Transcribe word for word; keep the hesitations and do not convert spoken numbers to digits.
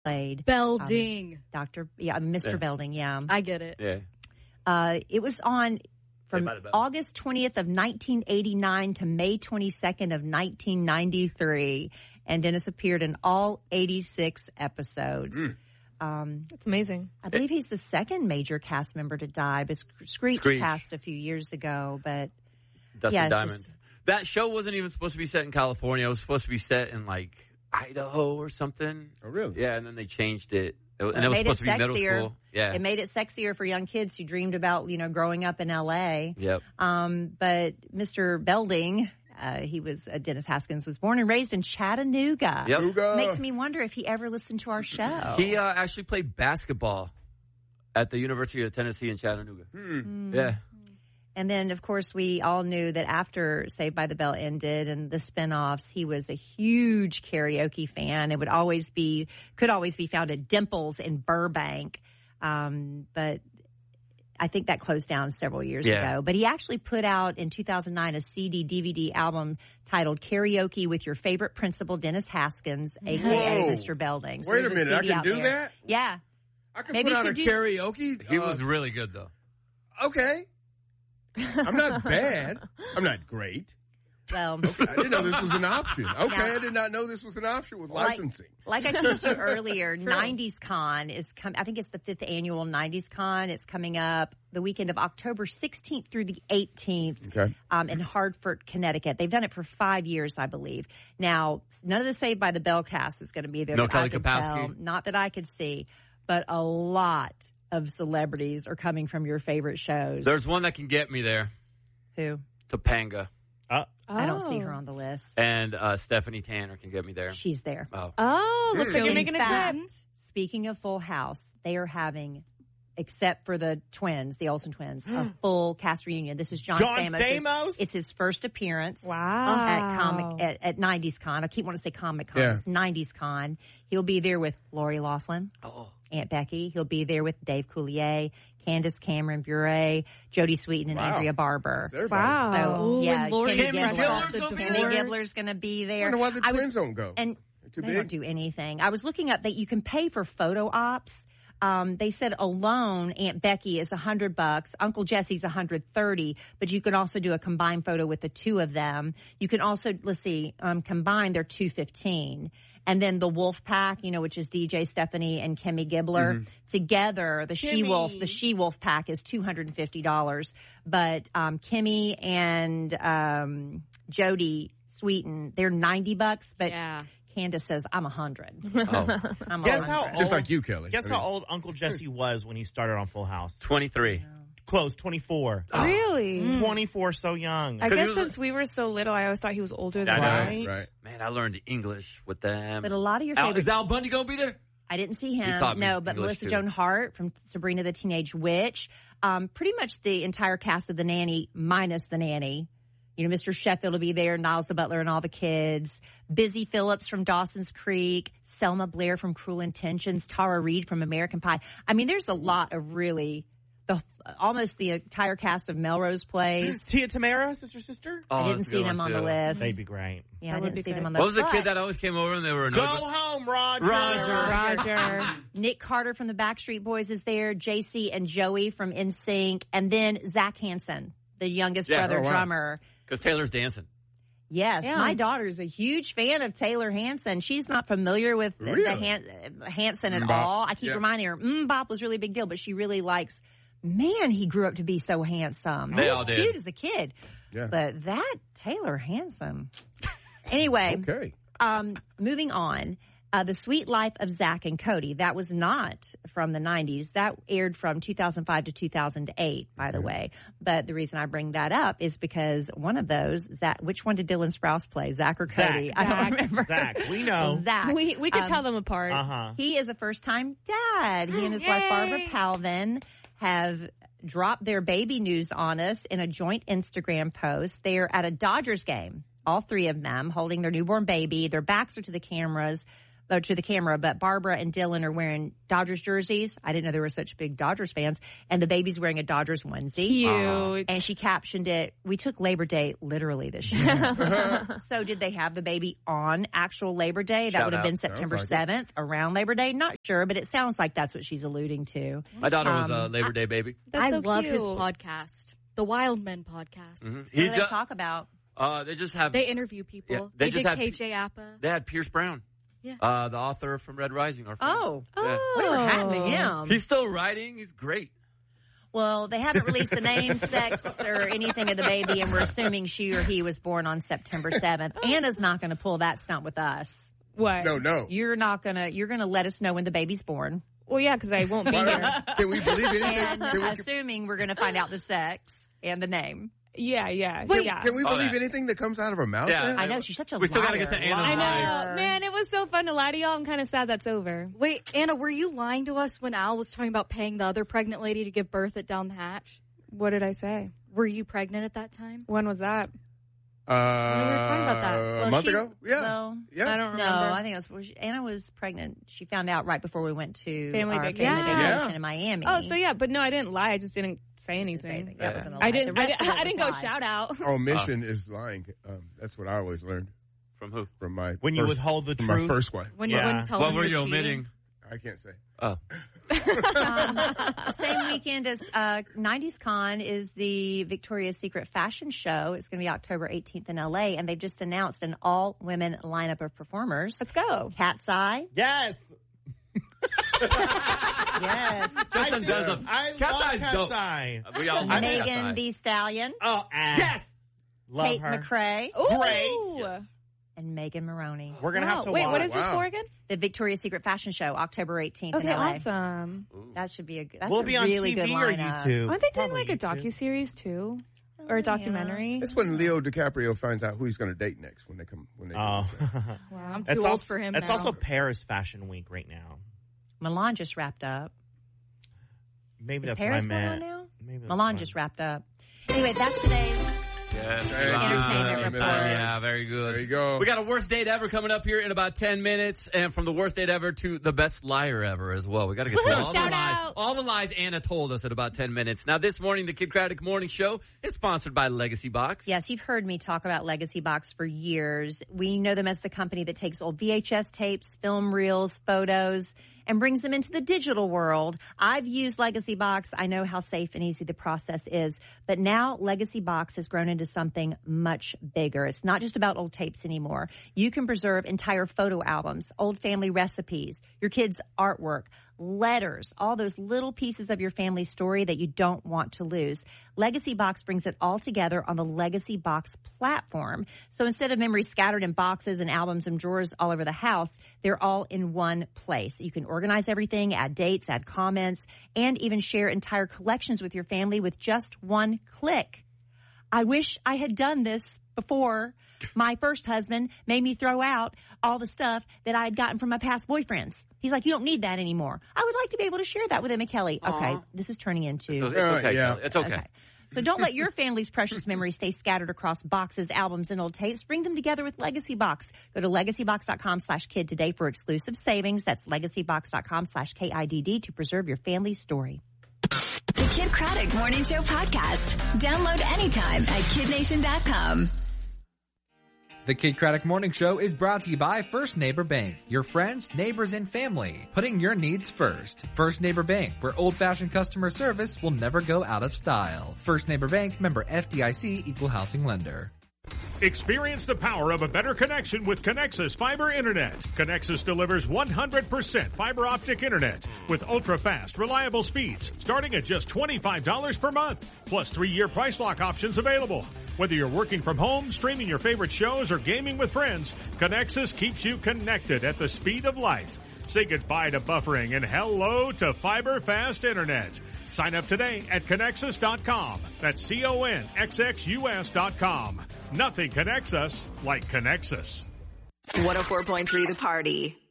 played Belding. Um, Doctor Yeah, Mister Yeah. Belding, yeah. I get it. Yeah. Uh, it was on from Saved by the Bell. August twentieth of nineteen eighty-nine to May twenty-second of nineteen ninety-three. And Dennis appeared in all eighty-six episodes. Mm. Um, That's amazing. I believe he's the second major cast member to die, but Screech, Screech. passed a few years ago. But Dustin yeah, it's Diamond. just- That show wasn't even supposed to be set in California. It was supposed to be set in like Idaho or something. Oh, really? Yeah, and then they changed it. It- and Well, it was made supposed to be middle sexier. school. Yeah. It made it sexier for young kids who dreamed about, you know, growing up in L A. Yep. Um, but Mister Belding, uh, he was, uh, Dennis Haskins was born and raised in Chattanooga. Yep. Ooga. Makes me wonder if he ever listened to our show. He uh, actually played basketball at the University of Tennessee in Chattanooga. Hmm. Yeah. And then, of course, we all knew that after Saved by the Bell ended and the spinoffs, he was a huge karaoke fan. It would always be, could always be found at Dimples in Burbank. Um, but I think that closed down several years Yeah. ago. But he actually put out in two thousand nine a C D D V D album titled Karaoke with Your Favorite Principal, Dennis Haskins, a k a. Whoa. Mister Belding. So Wait a there's minute, I C D can out do there. that? Yeah. I can Maybe put you on a should do- karaoke. He uh, was really good, though. okay. I'm not bad. I'm not great. Well, I didn't know this was an option. Okay, I did not know this was an option with licensing. Like, like I told you earlier, nineties Con is com- I think it's the fifth annual nineties Con. It's coming up the weekend of October sixteenth through the eighteenth Okay. um, in Hartford, Connecticut. They've done it for five years, I believe. Now, none of the Saved by the Bell cast is going to be there. No that I Kelly could Kapowski? tell. Not that I could see, but a lot of celebrities are coming from your favorite shows. There's one that can get me there. Who? Topanga. Oh. I don't see her on the list. And uh, Stephanie Tanner can get me there. She's there. Oh. Oh, looks like In you're making a fact, trip. Speaking of Full House, they are having, except for the twins, the Olsen twins, a full cast reunion. This is John, John Stamos. Stamos? It's, it's his first appearance. Wow. At comic at, at nineties Con. I keep wanting to say Comic Con. Yeah. It's nineties Con. He'll be there with Lori Loughlin, Oh. Aunt Becky. He'll be there with Dave Coulier, Candace Cameron Bure, Jodie Sweetin, and Wow. Andrea Barber. It's everybody. Wow. So Ooh, yeah, and Lori Kimmy Kimmy Gibbler, Gibbler's gonna be Kimmy there. Gibbler's going to be I there. wonder why the I was- twins don't go. and Too they big? don't do anything. I was looking up that you can pay for photo ops. Um, they said alone, Aunt Becky is a hundred bucks. Uncle Jesse's a hundred thirty, but you can also do a combined photo with the two of them. You can also, let's see, um, combined they're two fifteen. And then the Wolf Pack, you know, which is D J Stephanie and Kimmy Gibbler Mm-hmm. together, the She Wolf, the She Wolf Pack is two hundred fifty dollars. But, um, Kimmy and, um, Jodie Sweetin, they're ninety bucks, but Yeah. Candace says, I'm a hundred. Oh. I'm Guess a how hundred. old, Just like you, Kelly. Guess I mean- how old Uncle Jesse was when he started on Full House? twenty-three. Close, twenty-four. Really? twenty-four, so young. I 'Cause he guess was- since we were so little, I always thought he was older than I know. I. Right, right. Man, I learned English with them. But a lot of your Al, favorites, is Al Bundy going to be there? I didn't see He him. taught me No, but English, Melissa too. Joan Hart from Sabrina the Teenage Witch. Um, pretty much the entire cast of The Nanny minus The Nanny. You know, Mister Sheffield will be there, Niles the Butler and all the kids. Busy Phillips from Dawson's Creek. Selma Blair from Cruel Intentions. Tara Reid from American Pie. I mean, there's a lot of really, the almost the entire cast of Melrose Place. Tia Tamara, sister, sister? Oh, I that's didn't a good see them one, on the too. list. They'd be great. Yeah, That I would didn't be see them great. on the What was the list. kid that always came over and they were Go annoyed? home, Roger. Roger. Roger. Nick Carter from the Backstreet Boys is there. J C and Joey from N Sync. And then Zach Hansen, the youngest Yeah. brother Oh, wow. drummer. Because Taylor's dancing. Yes, Yeah. my daughter's a huge fan of Taylor Hansen. She's not familiar with the- the Really? Han- Hansen at Mbop. all. I keep Yeah. reminding her, Mbop was really a big deal, but she really likes, man, he grew up to be so handsome. They He all was did. cute as a kid. Yeah. But that Taylor Hansen. Anyway, Okay. um, moving on. Uh, The Sweet Life of Zach and Cody. That was not from the nineties. That aired from two thousand five to two thousand eight, by the way. But the reason I bring that up is because one of those, Zach, which one did Dylan Sprouse play? Zach or Cody? Zach. I don't Zach. remember. Zach, we know. Zach. We we could Um, tell them apart. Uh-huh. He is a first-time dad. He and his wife, Yay. Barbara Palvin, have dropped their baby news on us in a joint Instagram post. They are at a Dodgers game, all three of them, holding their newborn baby. Their backs are to the cameras, or to the camera, but Barbara and Dylan are wearing Dodgers jerseys. I didn't know they were such big Dodgers fans. And the baby's wearing a Dodgers onesie. Cute. And she captioned it, we took Labor Day literally this year. So did they have the baby on actual Labor Day? That Shout would have out. been September Sounds like it. seventh, around Labor Day. Not sure, but it sounds like that's what she's alluding to. My daughter was a Um, Labor Day baby. That's I so love cute. his podcast, the Wild Men podcast. Mm-hmm. What He do they ju- talk about? uh, they just have They interview people. Yeah, they they just did have- K J Appa. they had Pierce Brown, Yeah. uh, the author from Red Rising. Our friend. Oh, Yeah. whatever happened to him? He's still writing. He's great. Well, they haven't released the name, sex, or anything of the baby, and we're assuming she or he was born on September seventh. Anna's not going to pull that stunt with us. What? No, no. You're not going to, you're going to let us know when the baby's born. Well, yeah, because I won't be here. Can we believe anything? And Can we, assuming we're going to find out the sex and the name. Yeah, yeah. Wait, yeah. can we Oh, believe yeah. anything that comes out of her mouth? Yeah. then? I know, she's such a We still gotta liar. get to Anna's I lies. know. Man, it was so fun to lie to y'all. I'm kind of sad that's over. Wait, Anna, were you lying to us when Al was talking about paying the other pregnant lady to give birth at Down the Hatch? What did I say? Were you pregnant at that time? When was that? Uh, we were talking about that. A Well, month she- ago? Yeah. Well, yeah. I don't no, remember. I think it was, Anna was pregnant. She found out right before we went to Family our vacation. family Yeah. vacation Yeah. in Miami. Oh, so yeah, but no, I didn't lie. I just didn't say anything. That wasn't a lie. I The didn't. I rest didn't, of it I didn't go was lies. shout out. Omission is lying. Um, that's what I always learned From who? from my When you first, withhold the from truth. my first wife. When Yeah. you wouldn't tell What them were you you were cheating? omitting? I can't say. Oh, Um, same weekend as uh, nineties Con is the Victoria's Secret fashion show. It's going to be October eighteenth in L A, and they've just announced an all-women lineup of performers. Let's go. Cat's Eye, Yes. yes. Justin does a I Cat's love Eye's Cat's dope. Eye. We all like Cat's Megan Eye. Thee Stallion, Oh, yes. Love Tate her. McRae, Ooh. Great. and Megan Maroney. We're going to Wow. have to Wait, watch. what is this Wow. for again? The Victoria's Secret fashion show, October eighteenth Okay, in L A. awesome. That should be a good. That's Will a it be on really T V good or lineup. YouTube? Aren't they doing Probably like a YouTube. docuseries too, or a documentary? That's when Leo DiCaprio finds out who he's going to date next when they come. When they Oh. Wow, I'm too That's old also, for him That's now. also Paris Fashion Week right now. Milan just wrapped up. Maybe Is that's Paris what I going on meant. now? Maybe that's Milan what just I wrapped up. Anyway, that's today's. Yes, Thank Milan. you. Entertainment report. Yeah, very good. There you go. We got a worst date ever coming up here in about ten minutes, and from the worst date ever to the best liar ever as well. We got to get to Woohoo, all the shout lies, out. all the lies Anna told us in about ten minutes. Now, this morning, the Kid Craddock Morning Show is sponsored by Legacy Box. Yes, you've heard me talk about Legacy Box for years. We know them as the company that takes old V H S tapes, film reels, photos, and brings them into the digital world. I've used Legacy Box. I know how safe and easy the process is. But now Legacy Box has grown into something much bigger. It's not just about old tapes anymore. You can preserve entire photo albums, old family recipes, your kids' artwork, letters, all those little pieces of your family story that you don't want to lose. Legacy Box brings it all together on the Legacy Box platform. So instead of memories scattered in boxes and albums and drawers all over the house, they're all in one place. You can organize everything, add dates, add comments, and even share entire collections with your family with just one click. I wish I had done this before my first husband made me throw out all the stuff that I had gotten from my past boyfriends. He's like, you don't need that anymore. I would like to be able to share that with Emma Kelly. Okay, this is turning into... It's okay, yeah. Kelly. It's okay. So don't let your family's precious memories stay scattered across boxes, albums, and old tapes. Bring them together with Legacy Box. Go to legacybox.com slash kid today for exclusive savings. That's legacybox.com slash K I D D to preserve your family's story. The Kid Craddock Morning Show podcast. Download anytime at kid nation dot com. The Kid Craddock Morning Show is brought to you by First Neighbor Bank. Your friends, neighbors, and family. Putting your needs first. First Neighbor Bank, where old-fashioned customer service will never go out of style. First Neighbor Bank, member F D I C, equal housing lender. Experience the power of a better connection with Connexus Fiber Internet. Connexus delivers one hundred percent fiber optic internet with ultra-fast, reliable speeds starting at just twenty-five dollars per month, plus three-year price lock options available. Whether you're working from home, streaming your favorite shows, or gaming with friends, Connexus keeps you connected at the speed of light. Say goodbye to buffering and hello to fiber fast internet. Sign up today at Connexus dot com. That's C O N X X U S dot com. Nothing connects us like Connexus. one oh four point three The Party.